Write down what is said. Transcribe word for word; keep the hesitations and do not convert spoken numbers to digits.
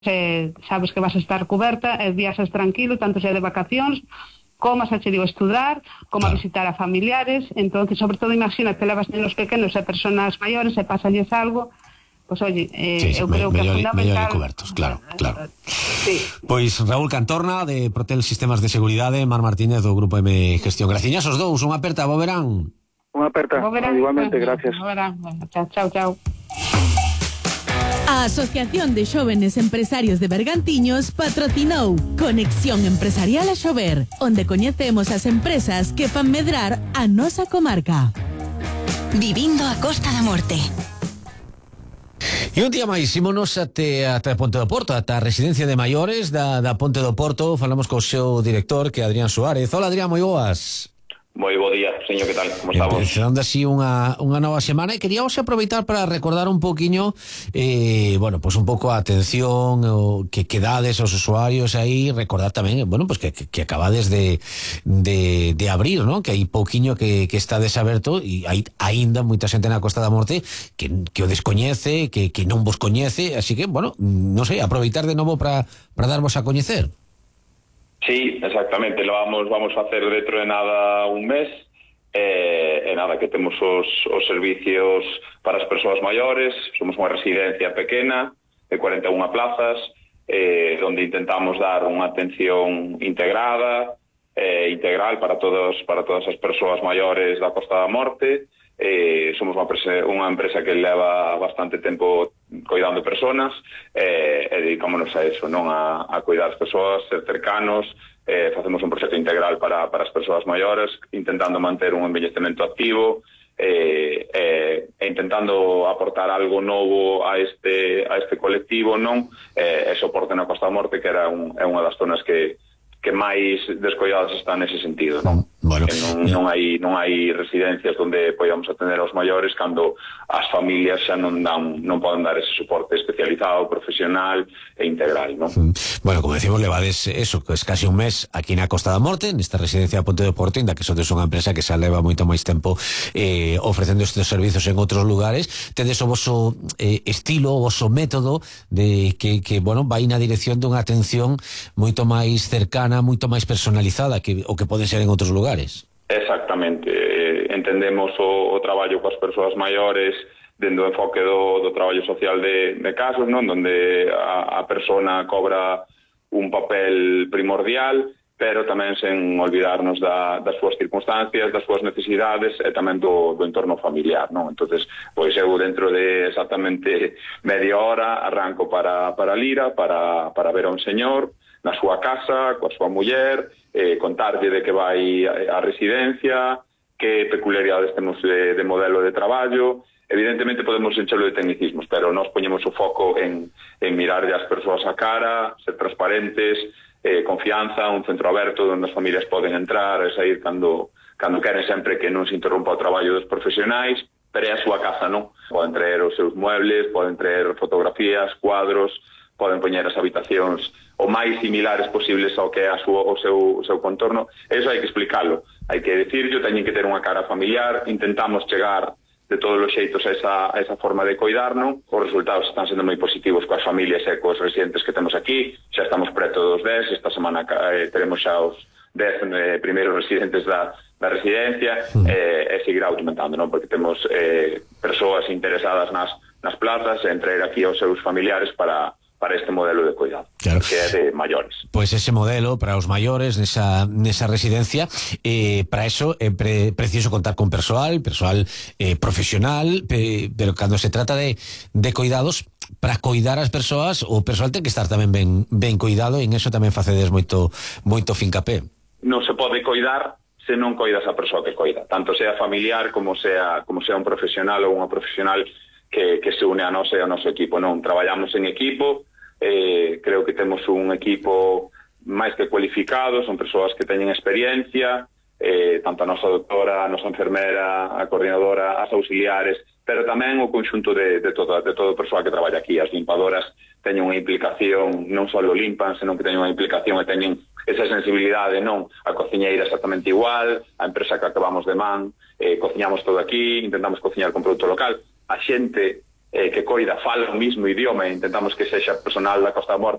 eh, sabes que vas a estar coberta e viaxas tranquilo, tanto sea de vacacións como xa che digo estudar, como claro. a visitar a familiares. Entonces, sobre todo, imagínate, levas nenos pequenos e personas maiores e pasalles algo. Pois, pues, oye, eh, sí, sí, eu creo me, que é fundamental... Mellor cobertos, claro, claro. Sí. Pois Raúl Cantorna, de Protel Sistemas de Seguridade, Mar Martínez, do Grupo M Gestión. Graciñas os dous, unha aperta, bo verán. Unha aperta, verán, igualmente, gracias. Bo verán, chao, chao, chao. A Asociación de Xóvenes Empresarios de Bergantiños patrocinou Conexión Empresarial a Xover, onde coñecemos as empresas que fan medrar a nosa comarca. Vivindo a Costa da Morte. E un día máis, ímonos até, até Ponte do Porto, ata a residencia de maiores da, da Ponte do Porto. Falamos co seu director, que é Adrián Suárez. Hola, Adrián, moi boas. Moi bo día, señor, que tal? Como estamos? Empezando así unha, unha nova semana, e queríamos aproveitar para recordar un poquinho eh, bueno, pues un pouco a atención o que quedades aos usuarios aí, recordar tamén, bueno, pues que, que, que acabades de, de, de abrir, ¿no? Que hai pouquiño que, que está desaberto, e hai aínda moita xente na Costa da Morte que, que o descoñece, que, que non vos coñece, así que, bueno, non sei, aproveitar de novo para para darvos a coñecer. Sí, exactamente, lo vamos vamos a hacer dentro de nada un mes, e, e nada, que temos os, os servicios para as persoas maiores. Somos unha residencia pequena de cuarenta e unha plazas, eh, onde intentamos dar unha atención integrada, eh, integral para todos para todas as persoas maiores da Costa da Morte. Eh, somos unha, prese, unha empresa que leva bastante tempo cuidando de personas, eh, e dedicámonos a eso, non a, a cuidar as persoas, ser cercanos. Eh, facemos un proxecto integral para, para as persoas maiores, intentando manter un envellecemento activo, eh, eh, e intentando aportar algo novo a este a este colectivo, non? Eh, e soporte na Costa da Morte, que era un, é unha das zonas que que máis descoidadas están nese sentido, non? Bueno, que non, non hai non hai residencias onde podamos atender aos maiores cando as familias xa non dan non poden dar ese soporte especializado, profesional e integral, non? Bueno, como decimos, levades eso, que es casi un mes aquí na Costa da Morte, nesta residencia de Ponte do Porto, inda que sodes unha empresa que xa leva moito máis tempo eh, ofrecendo estes servizos en outros lugares. Tedes o voso eh, estilo, o voso método de que, que bueno, vai na dirección dunha atención moito máis cercana, moito máis personalizada que o que pode ser en outros lugares. Exactamente, eh, entendemos o, o traballo coas persoas maiores dentro do enfoque do, do traballo social de, de casos, non? Donde a, a persona cobra un papel primordial, pero tamén sen olvidarnos da, das súas circunstancias, das súas necesidades e tamén do, do entorno familiar, non? Entonces, pois eu dentro de exactamente media hora arranco para, para Lira, para, para ver a un señor na súa casa, coa súa muller, eh, contarlle de que vai a residencia, que peculiaridades temos de, de modelo de traballo. Evidentemente podemos enchelo de tecnicismos, pero nós poñemos o foco en, en mirarlle as persoas a cara, ser transparentes, eh, confianza, un centro aberto onde as familias poden entrar e sair cando, cando queren, sempre que non se interrompa o traballo dos profesionais, pero é a súa casa, non? Poden traer os seus muebles, poden traer fotografías, cuadros, poden poñer as habitacións o máis similares posibles ao que é a súa, o, seu, o seu contorno. Eso hai que explicarlo, hai que decirlo, teñen que ter unha cara familiar. Intentamos chegar de todos os xeitos a esa, a esa forma de coidar, non? Os resultados están sendo moi positivos coas familias e coas residentes que temos aquí. Xa estamos preto dos dez, esta semana eh, teremos xa os dez eh, primeiros residentes da, da residencia, mm. eh, e seguirá aumentando, non? Porque temos eh, persoas interesadas nas, nas plazas en traer aquí aos seus familiares para para este modelo de cuidado, claro, que é de maiores. Pois ese modelo para os maiores nesa, nesa residencia, eh, para eso é pre, preciso contar con persoal, persoal eh, profesional, pe, pero cando se trata de, de cuidados, para coidar as persoas, o persoal ten que estar tamén ben, ben cuidado, e en eso tamén facedes moito, moito fincapé. Non se pode coidar se non coidas a persoa que coida, tanto sea familiar como sea, como sea un profesional ou unha profesional que, que se une a nós e ao noso equipo, non? Traballamos en equipo. Eh, creo que temos un equipo máis que cualificado, son persoas que teñen experiencia, eh, tanto a nosa doctora, a nosa enfermera, a coordinadora, as auxiliares, pero tamén o conxunto de, de, todo, de todo o persoal que traballa aquí. As limpadoras teñen unha implicación, non só limpan, senón que teñen unha implicación e teñen esa sensibilidade, non? A cociñeira exactamente igual, a empresa que acabamos de man, eh, cociñamos todo aquí, intentamos cociñar con produto local. A xente eh, que coida, fala o mismo idioma, e intentamos que sexa personal da Costa da Morte